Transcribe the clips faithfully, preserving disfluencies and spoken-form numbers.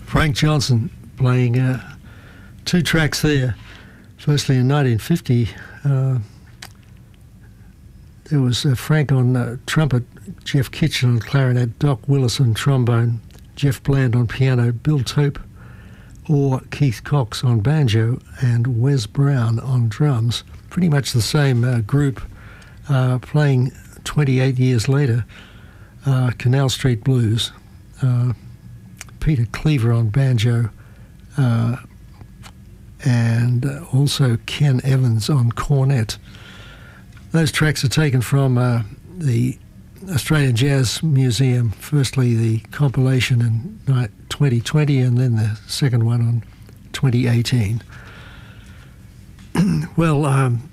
Frank Johnson playing uh, two tracks there. Firstly, in nineteen fifty, uh, there was uh, Frank on uh, trumpet, Jeff Kitchen on clarinet, Doc Willis on trombone, Jeff Bland on piano, Bill Tope or Keith Cox on banjo, and Wes Brown on drums. Pretty much the same uh, group uh, playing twenty-eight years later, uh, Canal Street Blues. Uh, Peter Cleaver on banjo, uh, and uh, also Ken Evans on cornet. Those tracks are taken from uh, the Australian Jazz Museum, firstly the compilation in twenty twenty and then the second one on twenty eighteen. Well, um,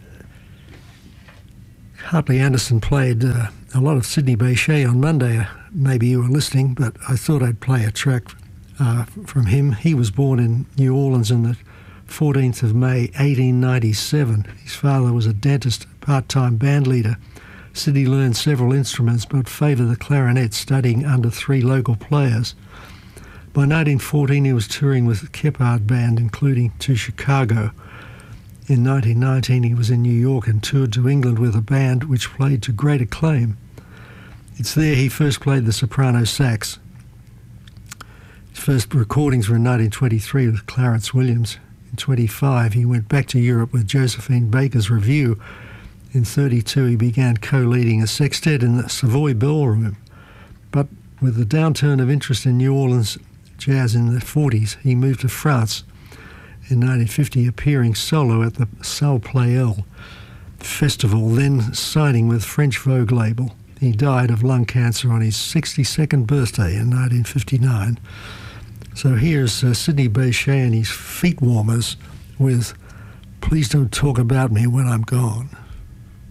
Hartley Anderson played uh, a lot of Sidney Bechet on Monday. Maybe you were listening, but I thought I'd play a track uh, from him. He was born in New Orleans on the fourteenth of May, eighteen ninety-seven. His father was a dentist, part-time band leader. Sidney learned several instruments but favoured the clarinet, studying under three local players. By nineteen fourteen, he was touring with the Kephart Band, including to Chicago. In nineteen nineteen, he was in New York and toured to England with a band which played to great acclaim. It's there he first played the soprano sax. His first recordings were in nineteen twenty-three with Clarence Williams. In twenty-five, he went back to Europe with Josephine Baker's Revue. In thirty-two, he began co-leading a sextet in the Savoy Ballroom. But with the downturn of interest in New Orleans jazz in the forties, he moved to France. In nineteen fifty, appearing solo at the Salle Pleyel Festival, then signing with French Vogue label. He died of lung cancer on his sixty-second birthday in nineteen fifty-nine. So here's uh, Sidney Bechet and his Feet Warmers with Please Don't Talk About Me When I'm Gone.